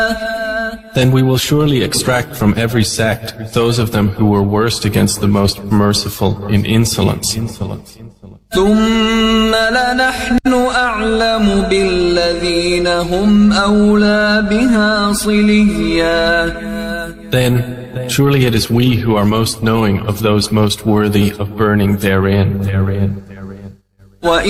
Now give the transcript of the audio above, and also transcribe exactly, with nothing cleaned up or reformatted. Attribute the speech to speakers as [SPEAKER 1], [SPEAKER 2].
[SPEAKER 1] Then we will surely extract from every sect those of them who were worst against the most merciful in insolence.
[SPEAKER 2] ثم لنحن أعلم بالذين هم أولى بها صليا.
[SPEAKER 1] Then surely it is we who are most knowing of those most worthy of burning therein.